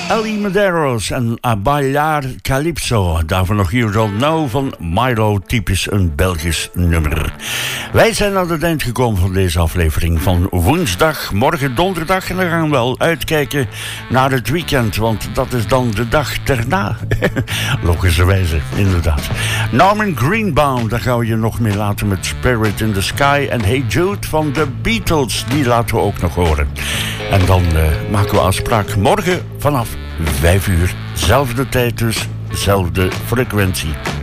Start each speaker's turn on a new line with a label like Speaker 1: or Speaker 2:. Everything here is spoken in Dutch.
Speaker 1: Ali Medeiros en A Bailar Calypso. Daarvoor nog You Don't Know van Milo, typisch een Belgisch nummer. Wij zijn aan het eind gekomen van deze aflevering van woensdag, morgen donderdag. En dan gaan we wel uitkijken naar het weekend, want dat is dan de dag daarna. Logischerwijze, inderdaad. Norman Greenbaum, daar gaan we je nog mee laten met Spirit in the Sky. En Hey Jude van de Beatles, die laten we ook nog horen. En dan maken we afspraak morgen vanaf 5 uur. Zelfde tijd dus, zelfde frequentie.